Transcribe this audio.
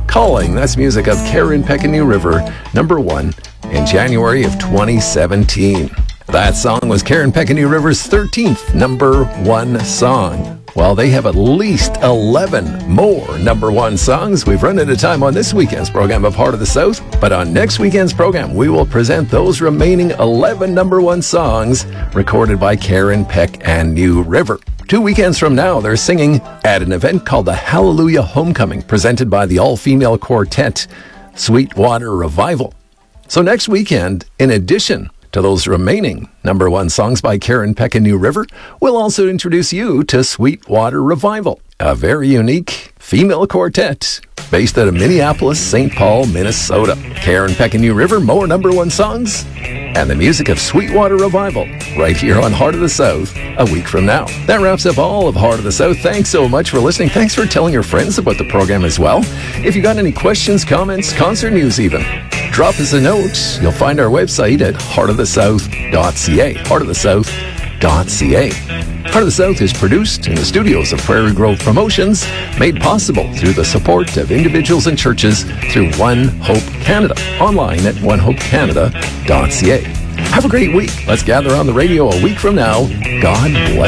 Calling. That's music of Karen Peck and New River, number 1 in January of 2017. That song was Karen Peck and New River's 13th number 1 song. Well, they have at least 11 more number 1 songs. We've run out of time on this weekend's program of Heart of the South, but on next weekend's program, we will present those remaining 11 number 1 songs recorded by Karen Peck and New River. 2 weekends from now, they're singing at an event called the Hallelujah Homecoming, presented by the all-female quartet Sweetwater Revival. So next weekend, in addition to those remaining number 1 songs by Karen Peck and New River, we'll also introduce you to Sweetwater Revival, a very unique female quartet based out of Minneapolis, St. Paul, Minnesota. Karen Peck and New River, more number 1 songs, and the music of Sweetwater Revival right here on Heart of the South a week from now. That wraps up all of Heart of the South. Thanks so much for listening. Thanks for telling your friends about the program as well. If you got any questions, comments, concert news even, drop us a note. You'll find our website at heartofthesouth.ca. heartofthesouth.ca. Heart of the South is produced in the studios of Prairie Grove Promotions, made possible through the support of individuals and churches through One Hope Canada, online at onehopecanada.ca. Have a great week. Let's gather on the radio a week from now. God bless.